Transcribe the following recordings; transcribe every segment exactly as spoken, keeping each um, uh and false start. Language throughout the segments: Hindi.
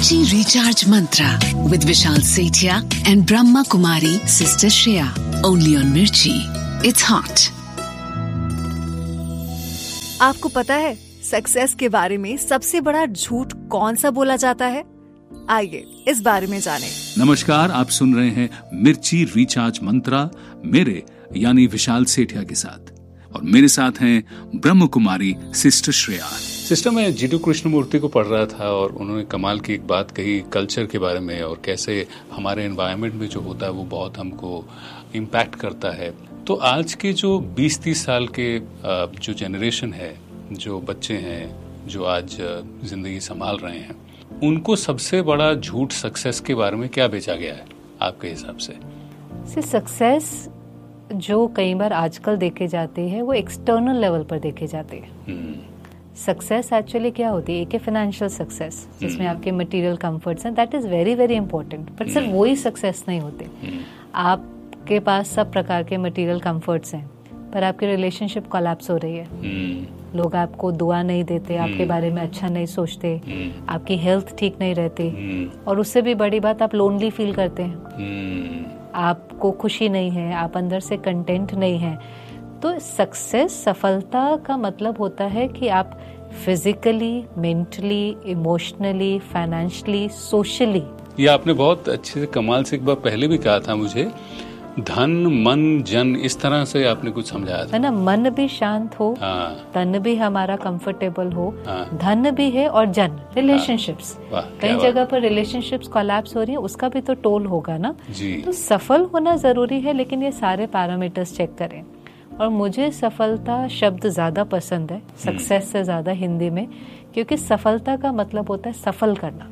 Mirchi Recharge Mantra with Vishal Sethia and Brahma Kumari Sister Shreya. Only on Mirchi. It's hot. आपको पता है सक्सेस के बारे में सबसे बड़ा झूठ कौन सा बोला जाता है? आइए इस बारे में जानें। नमस्कार, आप सुन रहे हैं मिर्ची रिचार्ज मंत्रा मेरे यानी विशाल सेठिया के साथ, और मेरे साथ हैं ब्रह्म कुमारी सिस्टर श्रेया। सिस्टर, मैं जीटू कृष्णमूर्ति को पढ़ रहा था और उन्होंने कमाल की एक बात कही कल्चर के बारे में, और कैसे हमारे एनवायरनमेंट में जो होता है वो बहुत हमको इम्पैक्ट करता है। तो आज के जो बीस तीस साल के जो जनरेशन है, जो बच्चे हैं, जो आज जिंदगी संभाल रहे हैं, उनको सबसे बड़ा झूठ सक्सेस के बारे में क्या बेचा गया है आपके हिसाब से? सक्सेस जो कई बार आजकल देखे जाते हैं वो एक्सटर्नल लेवल पर देखे जाते हैं। सक्सेस एक्चुअली क्या होती है? एक है फाइनेंशियल सक्सेस, जिसमें आपके मटेरियल कंफर्ट्स हैं, that is very very important, but सिर्फ वही सक्सेस नहीं होते। आपके पास सब प्रकार के मटेरियल कंफर्ट्स हैं, पर आपकी रिलेशनशिप कोलैप्स हो रही है, लोग आपको दुआ नहीं देते, आपके बारे में अच्छा नहीं सोचते, आपकी हेल्थ ठीक नहीं रहती, और उससे भी बड़ी बात आप लोनली फील करते हैं, आपको खुशी नहीं है, आप अंदर से कंटेंट नहीं है। तो सक्सेस, सफलता का मतलब होता है कि आप physically, mentally, emotionally, financially, socially. ये आपने बहुत अच्छे से कमाल से एक बार पहले भी कहा था मुझे, धन मन जन, इस तरह से आपने कुछ समझाया था, है ना? मन भी शांत हो, हाँ। तन भी हमारा कंफर्टेबल हो, हाँ। धन भी है, और जन रिलेशनशिप्स, हाँ। कई जगह पर रिलेशनशिप्स कोलैप्स हो रही है, उसका भी तो टोल होगा ना जी। तो सफल होना जरूरी है, लेकिन ये सारे पैरामीटर्स चेक करें। और मुझे सफलता शब्द ज्यादा पसंद है सक्सेस से ज्यादा हिंदी में, क्योंकि सफलता का मतलब होता है सफल करना।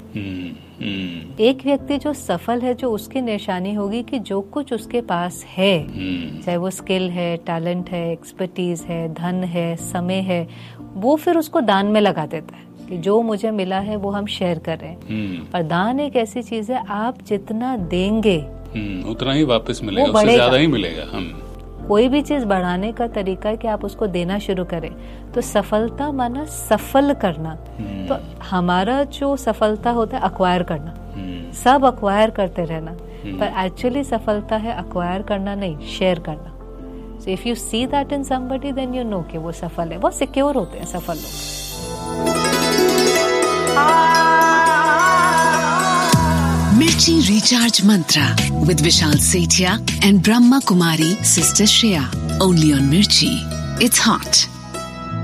एक व्यक्ति जो सफल है, जो उसकी निशानी होगी कि जो कुछ उसके पास है, चाहे वो स्किल है, टैलेंट है, एक्सपर्टीज है, धन है, समय है, वो फिर उसको दान में लगा देता है कि जो मुझे मिला है वो हम शेयर कर रहे हैं। और दान एक ऐसी चीज है, आप जितना देंगे उतना ही वापस मिलेगा, उससे ज्यादा ही मिलेगा। हम कोई भी चीज बढ़ाने का तरीका है कि आप उसको देना शुरू करें। तो सफलता माना सफल करना। तो हमारा जो सफलता होता है अक्वायर करना, सब अक्वायर करते रहना, पर एक्चुअली सफलता है अक्वायर करना नहीं, शेयर करना। So if you see that in somebody, then you know कि वो सफल है, वो सिक्योर होते हैं सफल लोग। Mirchi Recharge Mantra with Vishal Sethia and Brahma Kumari Sister Shreya. Only on Mirchi. It's hot.